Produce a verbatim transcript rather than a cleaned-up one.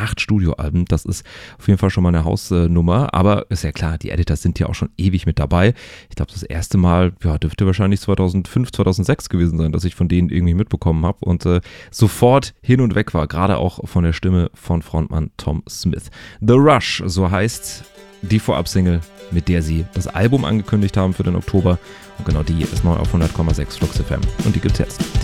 acht Studioalben. Das ist auf jeden Fall schon mal eine Hausnummer. Aber ist ja klar, die Editors sind ja auch schon ewig mit dabei. Ich glaube, das erste Mal ja, dürfte wahrscheinlich zweitausendfünf, zweitausendsechs gewesen sein, dass ich von denen irgendwie mitbekommen habe und äh, sofort hin und weg war. Gerade auch von der Stimme von Frontmann Tom Smith. The Rush, so heißt die Vorab-Single, mit der sie das Album angekündigt haben für den Oktober. Und genau die ist neu auf hundert Komma sechs Flux F M. Und die gibt's jetzt.